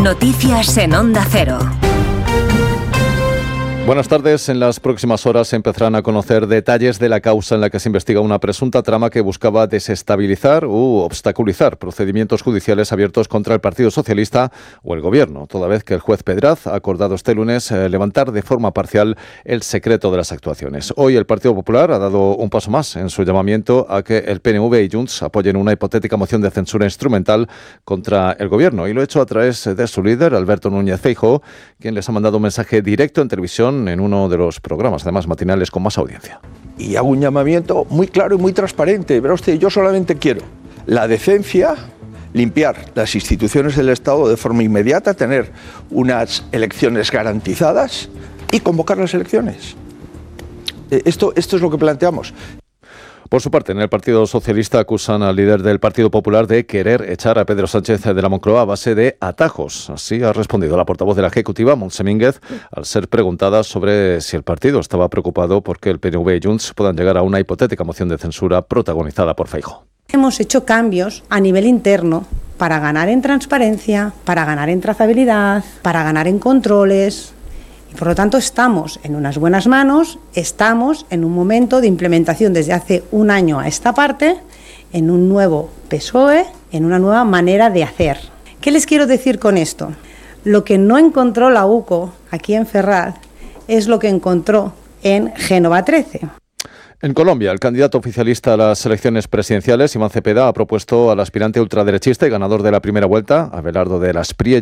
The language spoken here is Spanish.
Noticias en Onda Cero. Buenas tardes. En las próximas horas se empezarán a conocer detalles de la causa en la que se investiga una presunta trama que buscaba desestabilizar u obstaculizar procedimientos judiciales abiertos contra el Partido Socialista o el Gobierno, toda vez que el juez Pedraz ha acordado este lunes levantar de forma parcial el secreto de las actuaciones. Hoy el Partido Popular ha dado un paso más en su llamamiento a que el PNV y Junts apoyen una hipotética moción de censura instrumental contra el Gobierno, y lo ha hecho a través de su líder, Alberto Núñez Feijóo, quien les ha mandado un mensaje directo en televisión en uno de los programas, además matinales, con más audiencia. Y hago un llamamiento muy claro y muy transparente. Verá usted, yo solamente quiero la decencia, limpiar las instituciones del Estado de forma inmediata, tener unas elecciones garantizadas y convocar las elecciones. Esto es lo que planteamos. Por su parte, en el Partido Socialista acusan al líder del Partido Popular de querer echar a Pedro Sánchez de la Moncloa a base de atajos. Así ha respondido la portavoz de la Ejecutiva, Montse Mínguez, al ser preguntada sobre si el partido estaba preocupado porque el PNV y Junts puedan llegar a una hipotética moción de censura protagonizada por Feijóo. Hemos hecho cambios a nivel interno para ganar en transparencia, para ganar en trazabilidad, para ganar en controles. Y por lo tanto estamos en unas buenas manos, estamos en un momento de implementación desde hace un año a esta parte, en un nuevo PSOE, en una nueva manera de hacer. ¿Qué les quiero decir con esto? Lo que no encontró la UCO aquí en Ferraz es lo que encontró en Génova 13. En Colombia, el candidato oficialista a las elecciones presidenciales, Iván Cepeda, ha propuesto al aspirante ultraderechista y ganador de la primera vuelta, Abelardo de las Priellas,